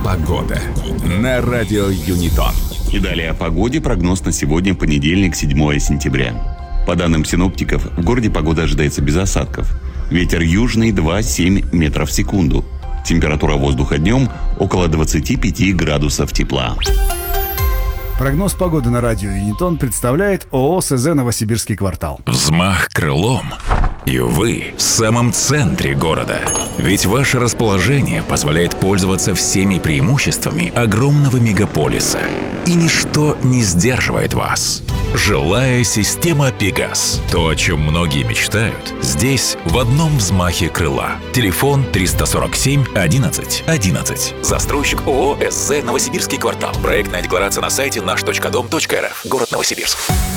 Погода на радио Юнитон. И далее о погоде. Прогноз на сегодня, понедельник, 7 сентября. По данным синоптиков, в городе погода ожидается без осадков. Ветер южный 2,7 метров в секунду. Температура воздуха днем около 25 градусов тепла. Прогноз погоды на радио Юнитон представляет ООО СЗ «Новосибирский квартал». Взмах крылом, и вы в самом центре города. Ведь ваше расположение позволяет пользоваться всеми преимуществами огромного мегаполиса. И ничто не сдерживает вас. Жилая система «Пегас». То, о чем многие мечтают, здесь в одном взмахе крыла. Телефон 347 11 11. Застройщик ООО СЗ «Новосибирский квартал». Проектная декларация на сайте наш.дом.рф. Город Новосибирск.